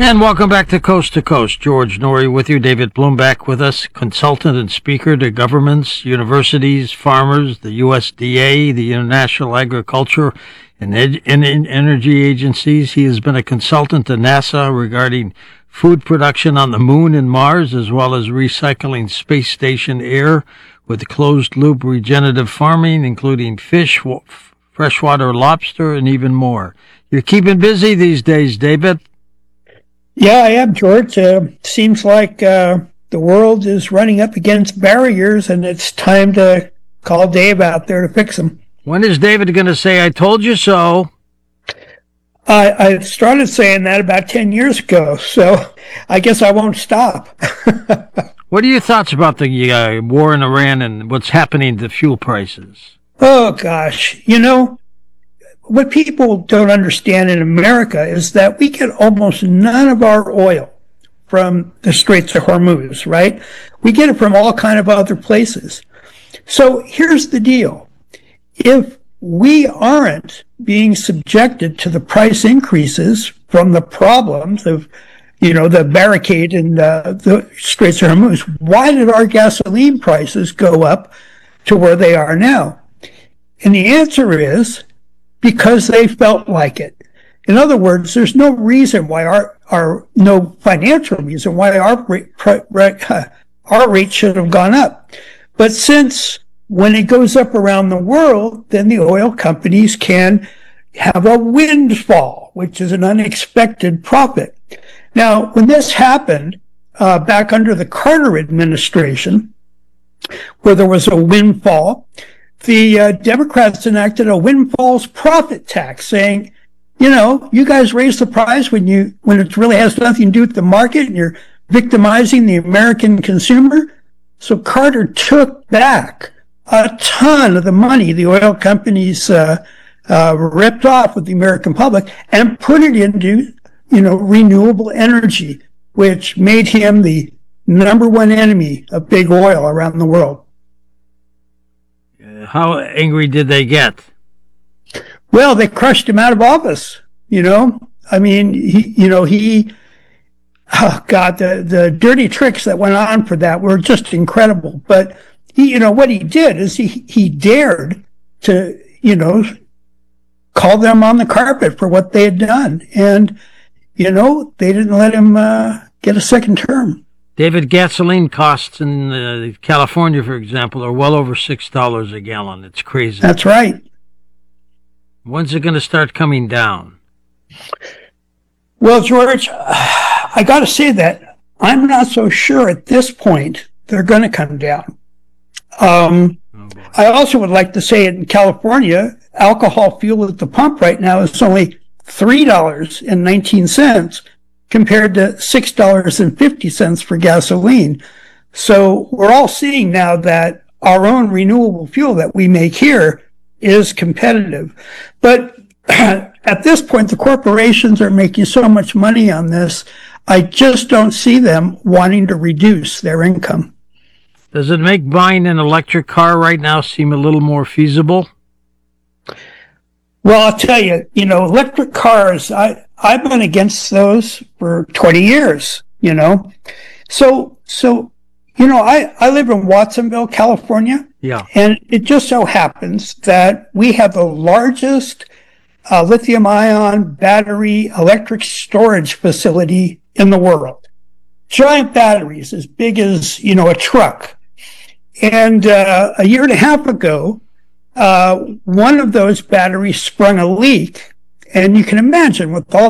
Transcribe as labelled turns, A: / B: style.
A: And welcome back to Coast to Coast. George Noory with you. David Bloom back with us, consultant and speaker to governments, universities, farmers, the USDA, the International Agriculture and Energy Agencies. He has been a consultant to NASA regarding food production on the Moon and Mars, as well as recycling space station air with closed-loop regenerative farming, including fish, freshwater lobster, and even more. You're keeping busy these days, David.
B: Yeah, I am, George. Seems like the world is running up against barriers, and it's time to call Dave out there to fix them.
A: When is David going to say, "I told you so"?
B: I started saying that about 10 years ago, so I guess I won't stop.
A: What are your thoughts about the war in Iran and what's happening to fuel prices?
B: Oh, gosh. What people don't understand in America is that we get almost none of our oil from the Straits of Hormuz, right? We get it from all kind of other places. So here's the deal. If we aren't being subjected to the price increases from the problems of, the barricade in the Straits of Hormuz, why did our gasoline prices go up to where they are now? And the answer is because they felt like it. In other words, there's no reason why no financial reason why our rate should have gone up. But since when it goes up around the world, then the oil companies can have a windfall, which is an unexpected profit. Now, when this happened back under the Carter administration, where there was a windfall, the Democrats enacted a windfalls profit tax, saying, you guys raise the price when it really has nothing to do with the market, and you're victimizing the American consumer. So Carter took back a ton of the money the oil companies ripped off with the American public and put it into, renewable energy, which made him the number one enemy of big oil around the world.
A: How angry did they get?
B: Well, they crushed him out of office. I mean, the dirty tricks that went on for that were just incredible. But what he did is he dared to, call them on the carpet for what they had done. And, they didn't let him get a second term.
A: David, gasoline costs in California, for example, are well over $6 a gallon. It's crazy.
B: That's right.
A: When's it going to start coming down?
B: Well, George, I got to say that I'm not so sure at this point they're going to come down. I also would like to say in California, alcohol fuel at the pump right now is only $3.19 compared to $6.50 for gasoline. So we're all seeing now that our own renewable fuel that we make here is competitive. But at this point, the corporations are making so much money on this, I just don't see them wanting to reduce their income.
A: Does it make buying an electric car right now seem a little more feasible?
B: Well, I'll tell you, electric cars, I've been against those for 20 years, So, I live in Watsonville, California.
A: Yeah.
B: And it just so happens that we have the largest lithium-ion battery electric storage facility in the world. Giant batteries as big as, a truck. And a year and a half ago, one of those batteries sprung a leak. And you can imagine with all